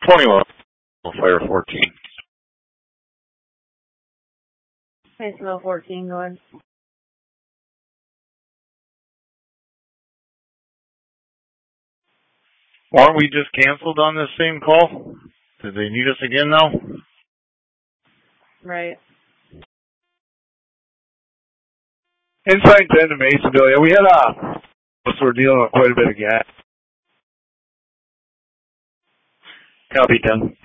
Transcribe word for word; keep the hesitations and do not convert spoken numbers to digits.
twenty-one, Fire fourteen. Mason fourteen, go ahead. Aren't we just canceled on this same call? Did they need us again now? Right. Inside ten to Masonville. Yeah, we had a. So we're dealing with quite a bit of gas. Copy, ten.